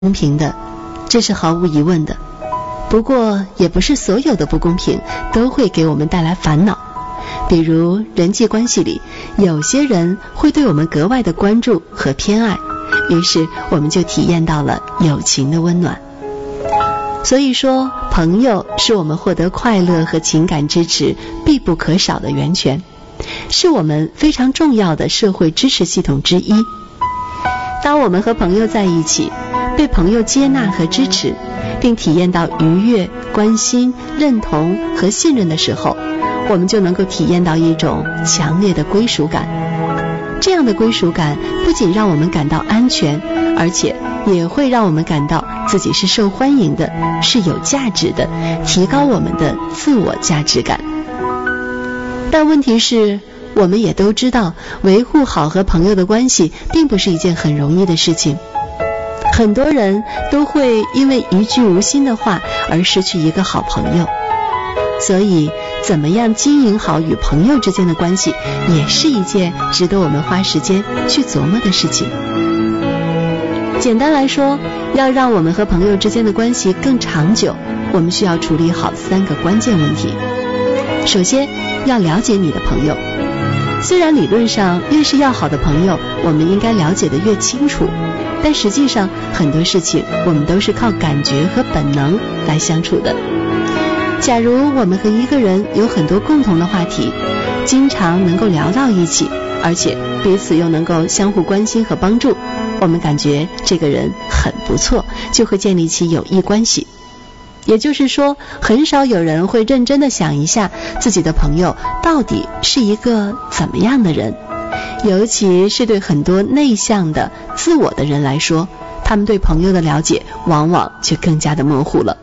公平的，这是毫无疑问的。不过也不是所有的不公平都会给我们带来烦恼。比如人际关系里，有些人会对我们格外的关注和偏爱，于是我们就体验到了友情的温暖。所以说，朋友是我们获得快乐和情感支持必不可少的源泉，是我们非常重要的社会支持系统之一。当我们和朋友在一起，被朋友接纳和支持，并体验到愉悦、关心、认同和信任的时候，我们就能够体验到一种强烈的归属感。这样的归属感不仅让我们感到安全，而且也会让我们感到自己是受欢迎的，是有价值的，提高我们的自我价值感。但问题是，我们也都知道，维护好和朋友的关系并不是一件很容易的事情。很多人都会因为一句无心的话而失去一个好朋友，所以怎么样经营好与朋友之间的关系，也是一件值得我们花时间去琢磨的事情。简单来说，要让我们和朋友之间的关系更长久，我们需要处理好3个关键问题。首先，要了解你的朋友。虽然理论上越是要好的朋友，我们应该了解得越清楚，但实际上很多事情我们都是靠感觉和本能来相处的。假如我们和一个人有很多共同的话题，经常能够聊到一起，而且彼此又能够相互关心和帮助，我们感觉这个人很不错，就会建立起友谊关系。也就是说，很少有人会认真的想一下自己的朋友到底是一个怎么样的人，尤其是对很多内向的自我的人来说，他们对朋友的了解往往就更加的模糊了。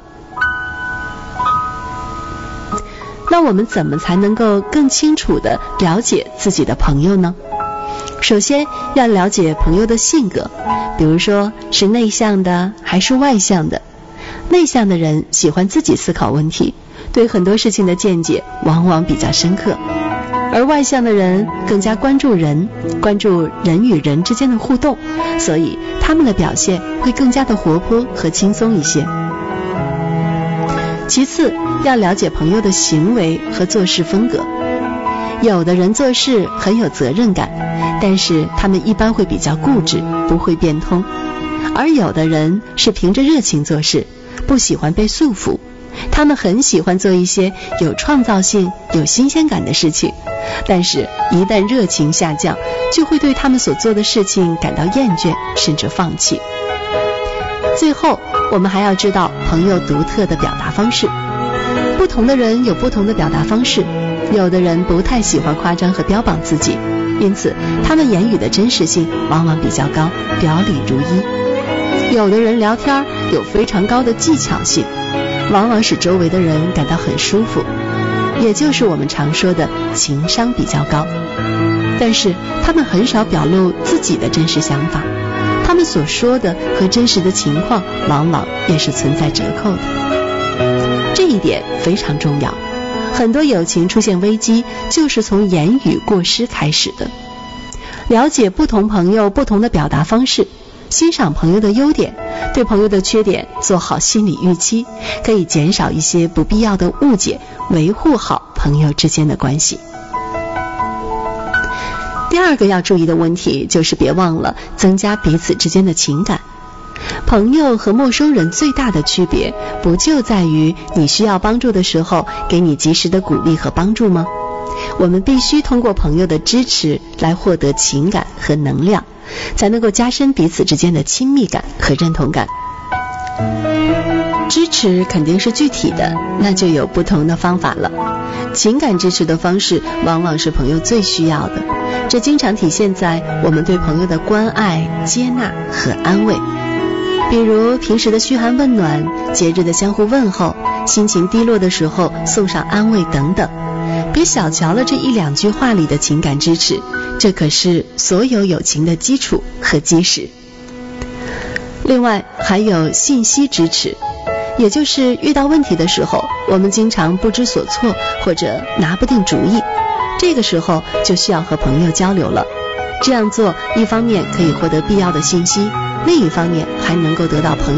那我们怎么才能够更清楚地了解自己的朋友呢？首先要了解朋友的性格，比如说是内向的还是外向的。内向的人喜欢自己思考问题，对很多事情的见解往往比较深刻，而外向的人更加关注人与人之间的互动，所以他们的表现会更加的活泼和轻松一些。其次，要了解朋友的行为和做事风格。有的人做事很有责任感，但是他们一般会比较固执，不会变通；而有的人是凭着热情做事，不喜欢被束缚，他们很喜欢做一些有创造性、有新鲜感的事情，但是一旦热情下降，就会对他们所做的事情感到厌倦，甚至放弃。最后，我们还要知道朋友独特的表达方式。不同的人有不同的表达方式，有的人不太喜欢夸张和标榜自己，因此他们言语的真实性往往比较高，表里如一。有的人聊天有非常高的技巧性，往往使周围的人感到很舒服，也就是我们常说的情商比较高。但是他们很少表露自己的真实想法，他们所说的和真实的情况往往也是存在折扣的。这一点非常重要，很多友情出现危机就是从言语过失开始的。了解不同朋友不同的表达方式，欣赏朋友的优点，对朋友的缺点做好心理预期，可以减少一些不必要的误解，维护好朋友之间的关系。第二个要注意的问题就是别忘了增加彼此之间的情感。朋友和陌生人最大的区别，不就在于你需要帮助的时候给你及时的鼓励和帮助吗？我们必须通过朋友的支持来获得情感和能量，才能够加深彼此之间的亲密感和认同感。支持肯定是具体的，那就有不同的方法了。情感支持的方式往往是朋友最需要的，这经常体现在我们对朋友的关爱、接纳和安慰。比如平时的嘘寒问暖，节日的相互问候，心情低落的时候送上安慰等等。别小瞧了这1-2句话里的情感支持，这可是所有友情的基础和基石。另外还有信息支持，也就是遇到问题的时候，我们经常不知所措或者拿不定主意，这个时候就需要和朋友交流了。这样做一方面可以获得必要的信息， 另一方面还能够得到朋友